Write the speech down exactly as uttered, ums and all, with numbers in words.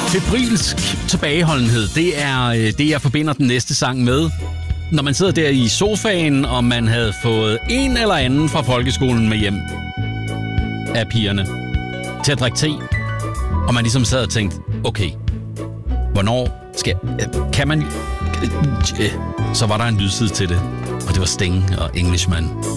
Febrilsk tilbageholdenhed, det er det, jeg forbinder den næste sang med. Når man sidder der i sofaen, og man havde fået en eller anden fra folkeskolen med hjem af pigerne til at drikke te, og man ligesom sad og tænkte, okay, hvornår skal... Kan man... Så var der en lydside til det, og det var Sting og Englishman.